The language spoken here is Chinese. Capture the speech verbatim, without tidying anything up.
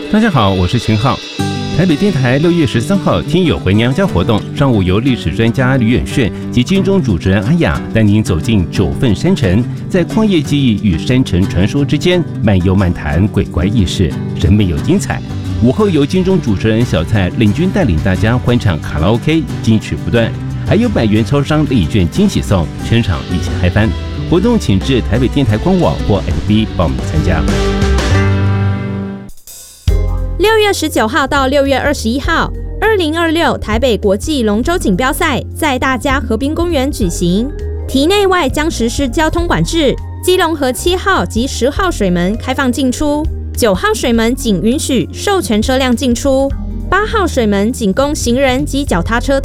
大家好，我是秦浩。台北电台六月十三号听友回娘家活动，上午由历史专家吕远炫及金钟主持人阿雅带您走进九份山城，在矿业记忆与山城传说之间漫游漫谈鬼怪轶事，人美又精彩。午后由金钟主持人小蔡领军带领大家欢唱卡拉 OK， 金曲不断，还有百元超商礼券惊喜送，全场一起嗨翻。活动请至台北电台官网或 F B 报名参加。 六月十九号到六月二十一号，二零二六台北国际龙舟锦标赛在大家河滨公园举行，堤内外将实施交通管制。基隆河七号及十号水门开放进出，九号水门仅允许授权车辆进出，八号水门仅供行人及脚踏车